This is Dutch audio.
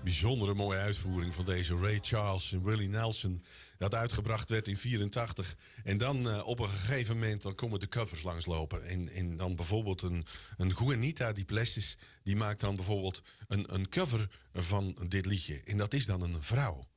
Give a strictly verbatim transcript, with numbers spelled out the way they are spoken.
Bijzondere mooie uitvoering van deze Ray Charles en Willie Nelson. Dat uitgebracht werd in vierentachtig. En dan uh, op een gegeven moment dan komen de covers langslopen. En, en dan bijvoorbeeld een, een Juanita Di Plessis. Die maakt dan bijvoorbeeld een, een cover van dit liedje. En dat is dan een vrouw.